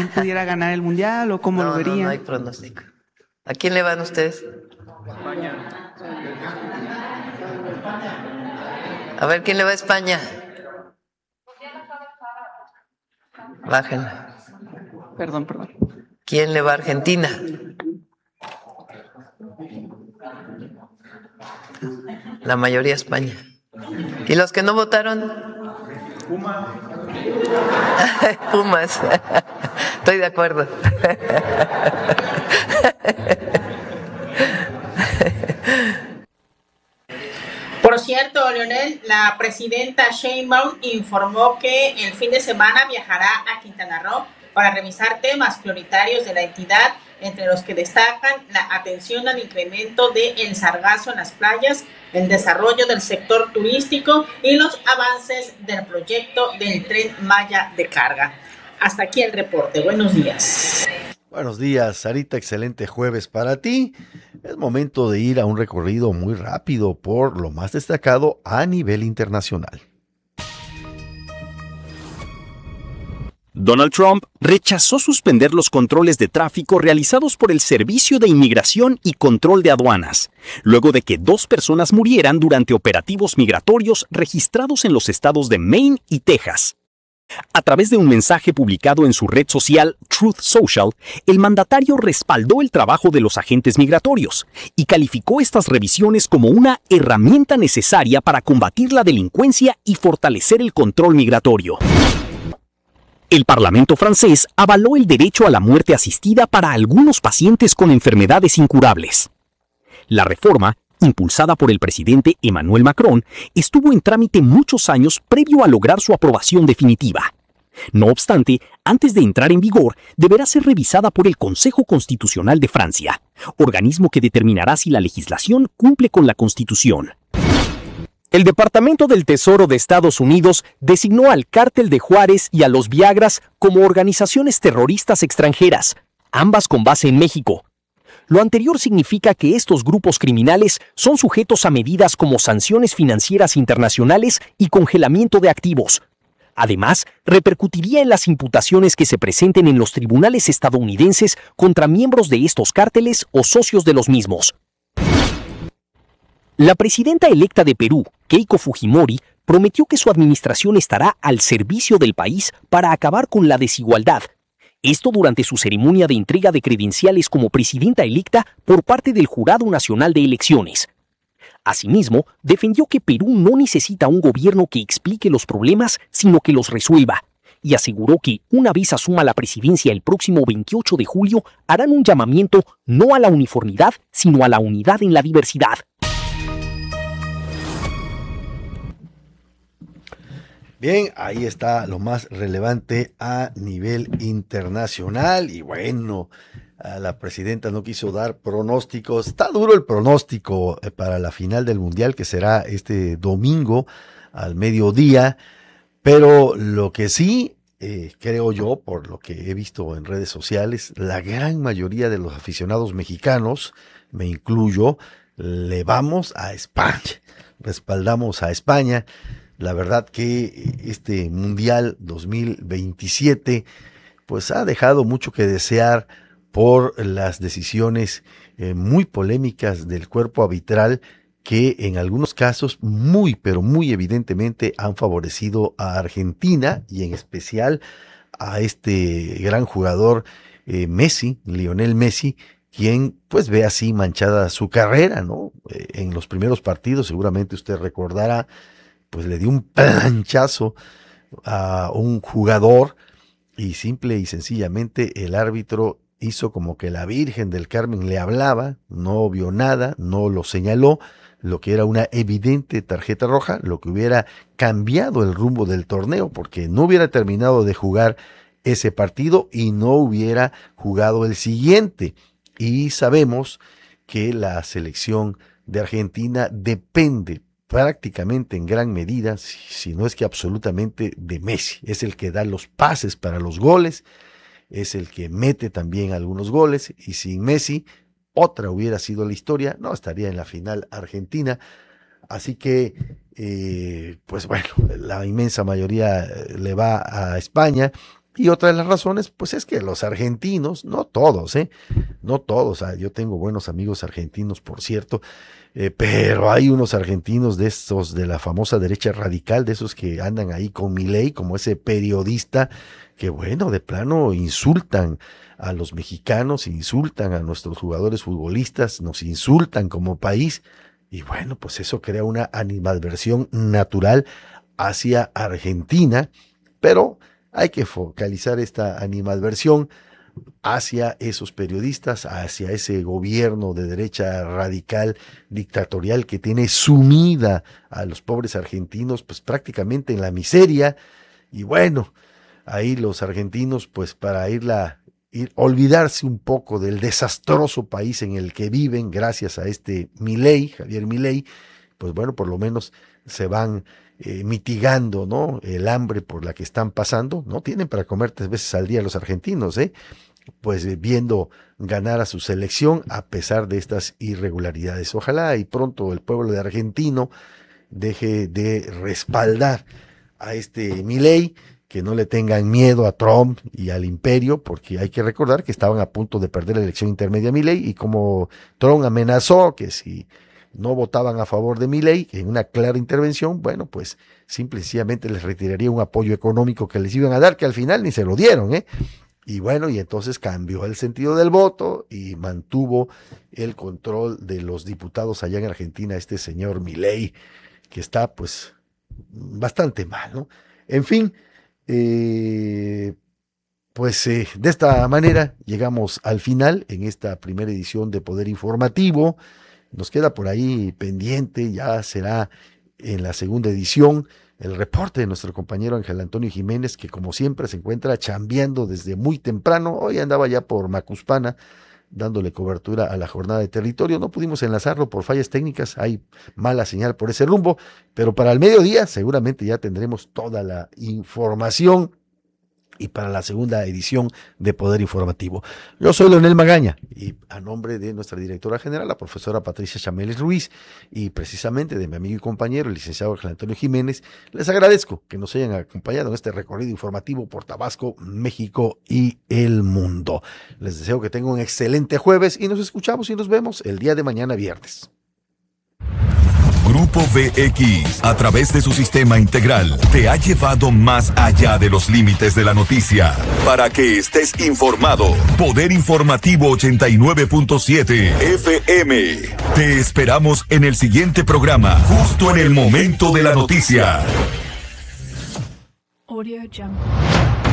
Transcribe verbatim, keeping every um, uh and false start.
pudiera ganar el Mundial o cómo no, lo verían? No, no hay pronóstico. ¿A quién le van ustedes? España. A ver, ¿quién le va a España? Bájenla. Perdón, perdón. ¿Quién le va a Argentina? La mayoría España. ¿Y los que no votaron? Pumas. Pumas. Estoy de acuerdo. Por cierto, Leonel, la presidenta Sheinbaum informó que el fin de semana viajará a Quintana Roo para revisar temas prioritarios de la entidad, entre los que destacan la atención al incremento del sargazo en las playas, el desarrollo del sector turístico y los avances del proyecto del Tren Maya de carga. Hasta aquí el reporte. Buenos días. Buenos días, Sarita. Excelente jueves para ti. Es momento de ir a un recorrido muy rápido por lo más destacado a nivel internacional. Donald Trump rechazó suspender los controles de tráfico realizados por el Servicio de Inmigración y Control de Aduanas, luego de que dos personas murieran durante operativos migratorios registrados en los estados de Maine y Texas. A través de un mensaje publicado en su red social Truth Social, el mandatario respaldó el trabajo de los agentes migratorios y calificó estas revisiones como una herramienta necesaria para combatir la delincuencia y fortalecer el control migratorio. El Parlamento francés avaló el derecho a la muerte asistida para algunos pacientes con enfermedades incurables. La reforma, impulsada por el presidente Emmanuel Macron, estuvo en trámite muchos años previo a lograr su aprobación definitiva. No obstante, antes de entrar en vigor, deberá ser revisada por el Consejo Constitucional de Francia, organismo que determinará si la legislación cumple con la Constitución. El Departamento del Tesoro de Estados Unidos designó al Cártel de Juárez y a los Viagras como organizaciones terroristas extranjeras, ambas con base en México. Lo anterior significa que estos grupos criminales son sujetos a medidas como sanciones financieras internacionales y congelamiento de activos. Además, repercutiría en las imputaciones que se presenten en los tribunales estadounidenses contra miembros de estos cárteles o socios de los mismos. La presidenta electa de Perú, Keiko Fujimori, prometió que su administración estará al servicio del país para acabar con la desigualdad. Esto durante su ceremonia de entrega de credenciales como presidenta electa por parte del Jurado Nacional de Elecciones. Asimismo, defendió que Perú no necesita un gobierno que explique los problemas, sino que los resuelva, y aseguró que, una vez asuma la presidencia el próximo veintiocho de julio, harán un llamamiento no a la uniformidad, sino a la unidad en la diversidad. Bien, ahí está lo más relevante a nivel internacional y bueno, la presidenta no quiso dar pronósticos. Está duro el pronóstico para la final del Mundial que será este domingo al mediodía, pero lo que sí, eh, creo yo, por lo que he visto en redes sociales, la gran mayoría de los aficionados mexicanos, me incluyo, le vamos a España, respaldamos a España. La verdad que este Mundial dos mil veintisiete pues ha dejado mucho que desear por las decisiones eh, muy polémicas del cuerpo arbitral que en algunos casos muy pero muy evidentemente han favorecido a Argentina y en especial a este gran jugador eh, Messi, Lionel Messi, quien pues ve así manchada su carrera, ¿no? Eh, en los primeros partidos seguramente usted recordará pues le dio un planchazo a un jugador y simple y sencillamente el árbitro hizo como que la Virgen del Carmen le hablaba, no vio nada, no lo señaló, lo que era una evidente tarjeta roja, lo que hubiera cambiado el rumbo del torneo, porque no hubiera terminado de jugar ese partido y no hubiera jugado el siguiente. Y sabemos que la selección de Argentina depende prácticamente en gran medida, si, si no es que absolutamente, de Messi. Es el que da los pases para los goles, es el que mete también algunos goles, y sin Messi, otra hubiera sido la historia, no estaría en la final Argentina. Así que, eh, pues bueno, la inmensa mayoría le va a España, Y otra de las razones, pues es que los argentinos, no todos, ¿eh? No todos, ah, yo tengo buenos amigos argentinos, por cierto, eh, pero hay unos argentinos de estos de la famosa derecha radical, de esos que andan ahí con Milei, como ese periodista que, bueno, de plano insultan a los mexicanos, insultan a nuestros jugadores futbolistas, nos insultan como país, y bueno, pues eso crea una animadversión natural hacia Argentina, pero hay que focalizar esta animadversión hacia esos periodistas, hacia ese gobierno de derecha radical, dictatorial, que tiene sumida a los pobres argentinos pues prácticamente en la miseria. Y bueno, ahí los argentinos pues para irla, ir, olvidarse un poco del desastroso país en el que viven gracias a este Milei, Javier Milei, pues bueno, por lo menos se van Eh, mitigando, ¿no?, el hambre por la que están pasando. No tienen para comer tres veces al día los argentinos, ¿eh? Pues eh, viendo ganar a su selección a pesar de estas irregularidades. Ojalá y pronto el pueblo de argentino deje de respaldar a este Milei, que no le tengan miedo a Trump y al imperio, porque hay que recordar que estaban a punto de perder la elección intermedia a Milei, y como Trump amenazó que si no votaban a favor de Milei en una clara intervención, bueno, pues simple y sencillamente les retiraría un apoyo económico que les iban a dar, que al final ni se lo dieron, ¿eh? Y bueno, y entonces cambió el sentido del voto y mantuvo el control de los diputados allá en Argentina este señor Milei, que está pues bastante mal, ¿no? En fin, eh, pues eh, de esta manera llegamos al final en esta primera edición de Poder Informativo. Nos queda por ahí pendiente, ya será en la segunda edición, el reporte de nuestro compañero Ángel Antonio Jiménez, que como siempre se encuentra chambeando desde muy temprano. Hoy andaba ya por Macuspana dándole cobertura a la jornada de territorio. No pudimos enlazarlo por fallas técnicas, hay mala señal por ese rumbo, pero para el mediodía seguramente ya tendremos toda la información y para la segunda edición de Poder Informativo. Yo soy Leonel Magaña y a nombre de nuestra directora general, la profesora Patricia Chameles Ruiz, y precisamente de mi amigo y compañero, el licenciado Ángel Antonio Jiménez, les agradezco que nos hayan acompañado en este recorrido informativo por Tabasco, México y el mundo. Les deseo que tengan un excelente jueves y nos escuchamos y nos vemos el día de mañana viernes. Grupo V X, a través de su sistema integral, te ha llevado más allá de los límites de la noticia para que estés informado. Poder Informativo ochenta y nueve punto siete F M. Te esperamos en el siguiente programa, justo en el momento de la noticia. Audio Jungle.